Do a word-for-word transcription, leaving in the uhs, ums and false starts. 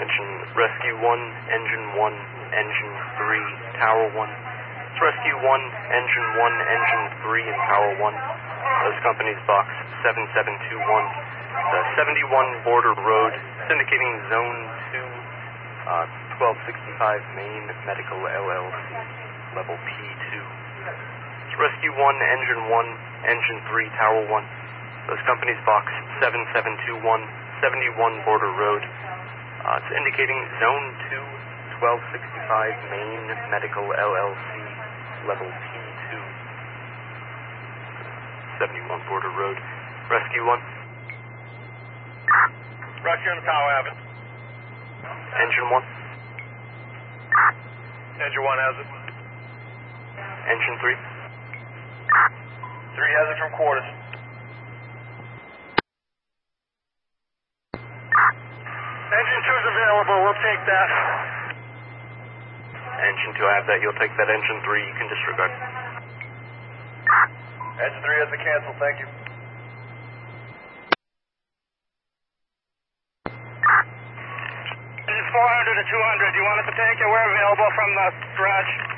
Attention, Rescue one, Engine one, Engine three, Tower one. It's Rescue one, Engine one, Engine three, and Tower one. Those companies box seven seven two one. The seventy-one Border Road. It's indicating Zone two, uh, twelve sixty-five Main Medical L L C, Level P two. It's Rescue one, Engine one, Engine three, Tower one. Those companies box seven seven two one, seventy-one Border Road. Uh, it's indicating Zone two, twelve sixty-five Main Medical L L C, Level P two. seventy-one Border Road. Rescue one. Rescue in the tower, have it. Engine one. Engine one has it. Engine three. Three has it from quarters. Engine two is available, we'll take that. Engine two, I have that. You'll take that. Engine three, you can disregard. Engine three has to cancel, thank you. Engine four hundred to two hundred, do you want us to take it? We're available from the garage.